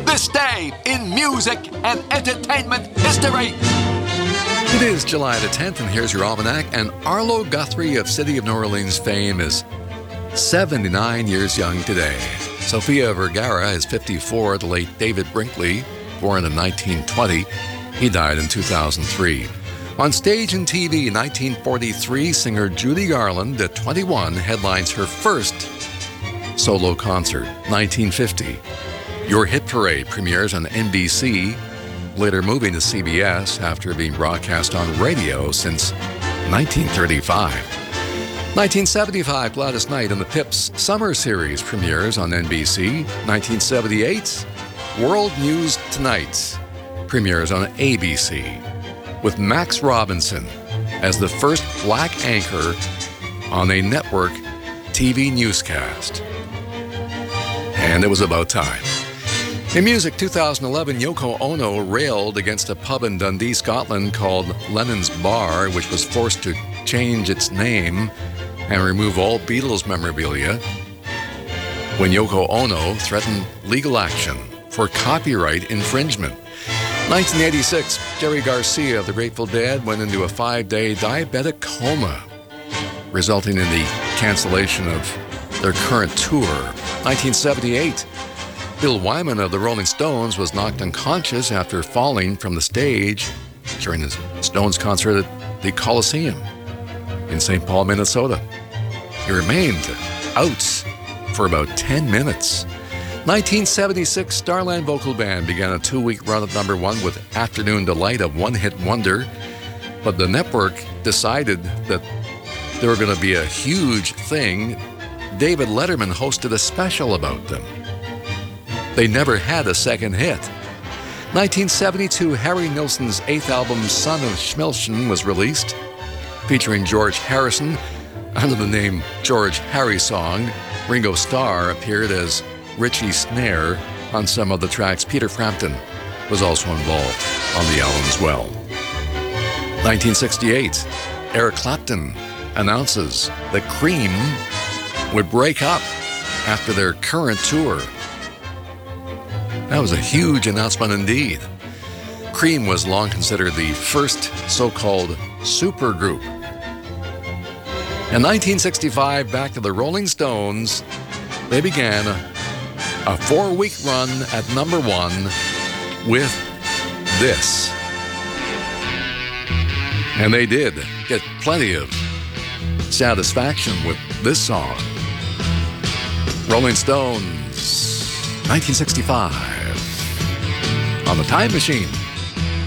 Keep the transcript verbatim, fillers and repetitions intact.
this day in music and entertainment history. It is July the tenth, and here's your almanac. And Arlo Guthrie of City of New Orleans fame is seventy-nine years young today. Sofia Vergara is fifty-four. The late David Brinkley, born in nineteen twenty, he died in two thousand three. On stage and T V, nineteen forty-three, singer Judy Garland, at twenty-one, headlines her first solo concert. nineteen fifty, Your Hit Parade premieres on N B C, later moving to C B S after being broadcast on radio since nineteen thirty-five. nineteen seventy-five, Gladys Knight and the Pips Summer Series premieres on N B C. nineteen seventy-eight, World News Tonight premieres on A B C, with Max Robinson as the first black anchor on a network T V newscast. And it was about time. In music, two thousand eleven, Yoko Ono railed against a pub in Dundee, Scotland called Lennon's Bar, which was forced to change its name and remove all Beatles memorabilia when Yoko Ono threatened legal action for copyright infringement. nineteen eighty-six, Jerry Garcia of the Grateful Dead went into a five-day diabetic coma, resulting in the cancellation of their current tour. nineteen seventy-eight, Bill Wyman of the Rolling Stones was knocked unconscious after falling from the stage during the Stones concert at the Coliseum in Saint Paul, Minnesota. He remained out for about ten minutes. nineteen seventy-six, Starland Vocal Band began a two-week run at number one with Afternoon Delight, a one-hit wonder, but the network decided that they were going to be a huge thing. David Letterman hosted a special about them. They never had a second hit. nineteen seventy-two, Harry Nilsson's eighth album, Son of Schmilchen, was released, featuring George Harrison under the name George Harry Song. Ringo Starr appeared as Richie Snare on some of the tracks. Peter Frampton was also involved on the album as well. nineteen sixty-eight, Eric Clapton announces that Cream would break up after their current tour. That was a huge announcement indeed. Cream was long considered the first so-called supergroup. In nineteen sixty-five, back to the Rolling Stones, they began a four-week run at number one with this. And they did get plenty of satisfaction with this song. Rolling Stones, nineteen sixty-five, on the Time Machine.